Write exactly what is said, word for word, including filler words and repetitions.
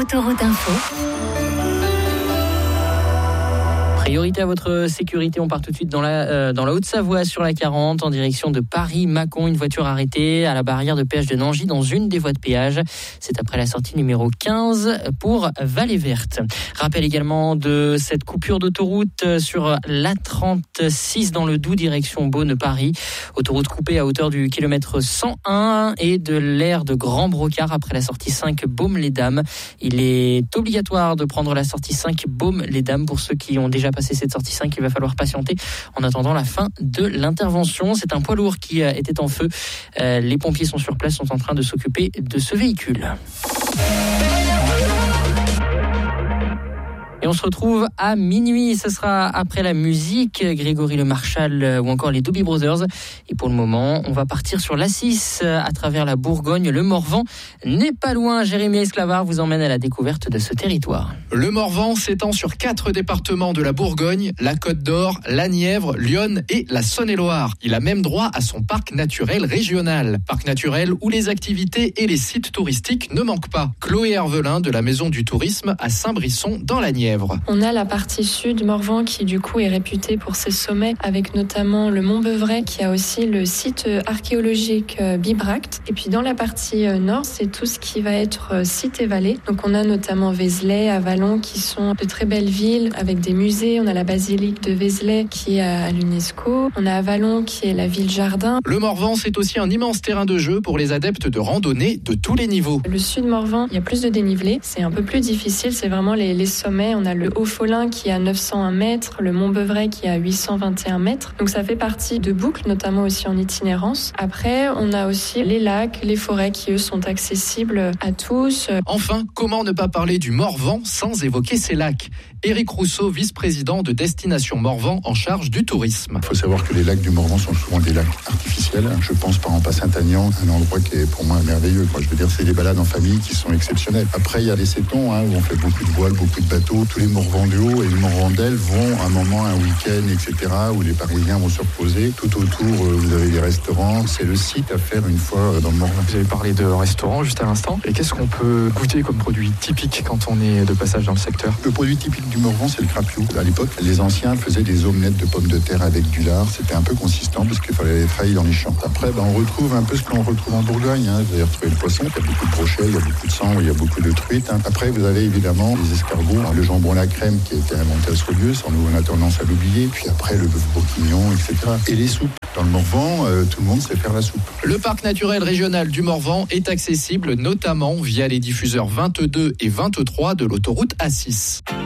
Autoroute Info. Priorité à votre sécurité, on part tout de suite dans la, euh, dans la Haute-Savoie sur la quarante en direction de Paris-Mâcon. Une voiture arrêtée à la barrière de péage de Nangy dans une des voies de péage. C'est après la sortie numéro quinze pour Vallée Verte. Rappel également de cette coupure d'autoroute sur l'A trente-six dans le Doubs direction Beaune-Paris. Autoroute coupée à hauteur du kilomètre cent un et de l'aire de Grand Brocard après la sortie cinq Baume-les-Dames. Il est obligatoire de prendre la sortie cinq Baume-les-Dames pour ceux qui ont déjà passé cette sortie cinq. Il va falloir patienter en attendant la fin de l'intervention. C'est un poids lourd qui était en feu. Euh, les pompiers sont sur place, sont en train de s'occuper de ce véhicule. Et on se retrouve à minuit, ce sera après la musique, Grégory Le Marchal ou encore les Doobie Brothers. Et pour le moment, on va partir sur l'A six à travers la Bourgogne. Le Morvan n'est pas loin. Jérémy Esclavard vous emmène à la découverte de ce territoire. Le Morvan s'étend sur quatre départements de la Bourgogne, la Côte d'Or, la Nièvre, l'Yonne et la Saône-et-Loire. Il a même droit à son parc naturel régional. Parc naturel où les activités et les sites touristiques ne manquent pas. Chloé Hervelin de la Maison du Tourisme à Saint-Brisson dans la Nièvre. On a la partie sud, Morvan, qui du coup est réputée pour ses sommets, avec notamment le Mont Beuvray, qui a aussi le site archéologique Bibracte. Et puis dans la partie nord, c'est tout ce qui va être site et vallée. Donc on a notamment Vézelay, Avallon, qui sont de très belles villes, avec des musées. On a la basilique de Vézelay, qui est à l'UNESCO. On a Avallon, qui est la ville-jardin. Le Morvan, c'est aussi un immense terrain de jeu pour les adeptes de randonnée de tous les niveaux. Le sud Morvan, il y a plus de dénivelé. C'est un peu plus difficile, c'est vraiment les, les sommets. On a le Haut-Folin qui est à neuf cent un mètres, le Mont Beuvray qui est à huit cent vingt et un mètres. Donc ça fait partie de boucles, notamment aussi en itinérance. Après, on a aussi les lacs, les forêts qui eux sont accessibles à tous. Enfin, comment ne pas parler du Morvan sans évoquer ces lacs ? Éric Rousseau, vice-président de Destination Morvan en charge du tourisme. Il faut savoir que les lacs du Morvan sont souvent des lacs artificiels. Je pense par exemple à Saint-Aignan, un endroit qui est pour moi merveilleux. Je veux dire, c'est des balades en famille qui sont exceptionnelles. Après, il y a les Sétons, hein, où on fait beaucoup de voiles, beaucoup de bateaux. Tous les Morvan de haut et les Morvan d'Elle vont un moment, un week-end, et cetera, où les Parisiens vont se reposer. Tout autour, vous avez des restaurants. C'est le site à faire une fois dans le Morvan. Vous avez parlé de restaurants juste à l'instant. Et qu'est-ce qu'on peut goûter comme produit typique quand on est de passage dans le secteur ? Le produit typique du Morvan, c'est le crapiou. À l'époque, les anciens faisaient des omelettes de pommes de terre avec du lard. C'était un peu consistant parce qu'il fallait les trahir dans les champs. Après, ben, on retrouve un peu ce qu'on retrouve en Bourgogne. Hein. Vous allez retrouver le poisson. Il y a beaucoup de brochets, il y a beaucoup de sang, il y a beaucoup de truites. Hein. Après, vous avez évidemment les escargots, le jambon à la crème qui a été inventé à Saulieu. Sans nous, on a tendance à l'oublier. Puis après, le bœuf bourguignon, et cetera. Et les soupes. Dans le Morvan, euh, tout le monde sait faire la soupe. Le parc naturel régional du Morvan est accessible notamment via les diffuseurs vingt-deux et vingt-trois de l'autoroute A six.